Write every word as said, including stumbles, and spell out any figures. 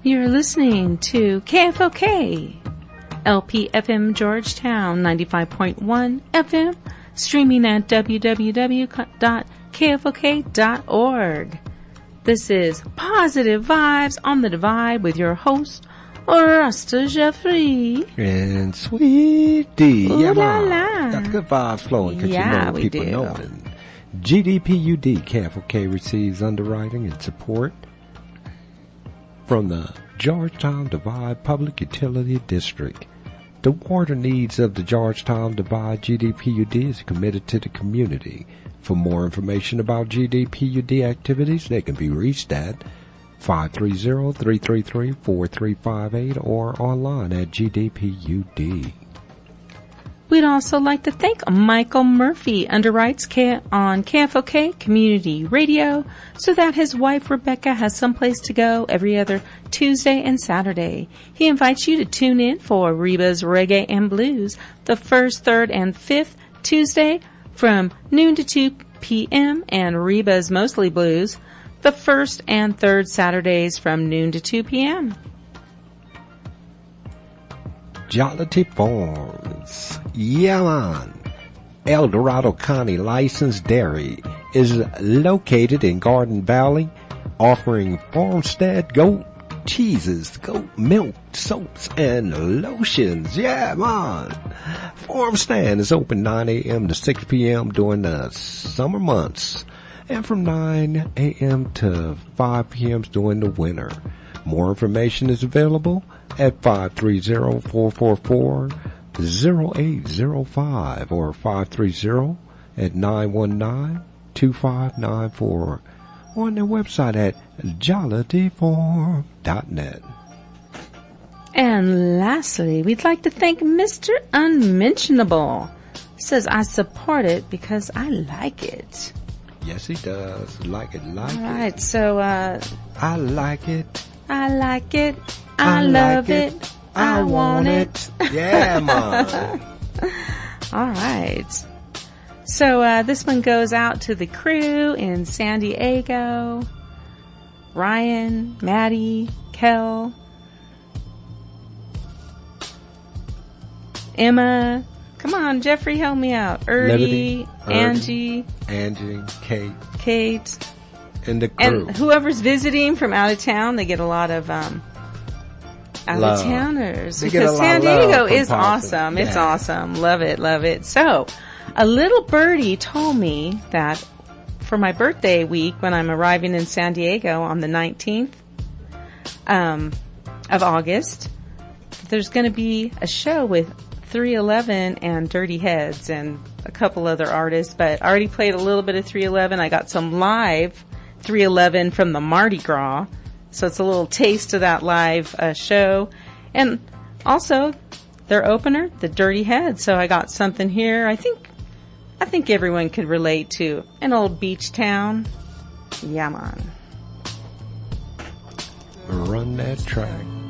You're listening to K F O K, L P F M Georgetown, ninety-five point one F M, streaming at w w w dot k f o k dot org. This is Positive Vibes on the Divide with your host, Rasta Jeffrey. And Sweet D. Ooh Yeah, la man. la. Got the good vibes flowing because Yeah, you know we people do. know it. G D P U D, K F O K, receives underwriting and support from the Georgetown Divide Public Utility District. The water needs of the Georgetown Divide G D P U D is committed to the community. For more information about G D P U D activities, they can be reached at five three zero, three three three, four three five eight or online at G D P U D. We'd also like to thank Michael Murphy, underwrites K- on K F O K Community Radio, so that his wife Rebecca has someplace to go every other Tuesday and Saturday. He invites you to tune in for Reba's Reggae and Blues the first, third, and fifth Tuesday from noon to two p.m. and Reba's Mostly Blues the first and third Saturdays from noon to two p.m. Jollity Farms. Yeah, man. El Dorado County licensed dairy is located in Garden Valley, offering farmstead goat cheeses, goat milk, soaps, and lotions. Yeah, man. Farm stand is open nine a.m. to six p.m. during the summer months, and from nine a.m. to five p.m. during the winter. More information is available at five three zero, four four four, zero eight zero five or five three zero at nine one nine, two five nine four or on their website at jollity farm dot net. And lastly, we'd like to thank Mister Unmentionable. Says, I support it because I like it. Yes, he does. Like it, like All it. right, so uh, I like it. I like it. I, I love like it. it. I, I want it. it. Yeah, man. All right. So uh, this one goes out to the crew in San Diego. Ryan, Maddie, Kel, Emma. Come on, Jeffrey, help me out. Erdy, Angie, Angie, Kate, Kate, and the crew. And whoever's visiting from out of town, they get a lot of um, out of towners because San Diego is awesome. Yeah. It's awesome. Love it, love it. So, a little birdie told me that for my birthday week, when I'm arriving in San Diego on the nineteenth um, of August, there's going to be a show with three eleven and Dirty Heads and a couple other artists, but I already played a little bit of three eleven. I got some live three eleven from the Mardi Gras, so it's a little taste of that live uh, show. And also, their opener, the Dirty Heads, so I got something here I think I think everyone could relate to. An old beach town. Yeah, man. Run that track.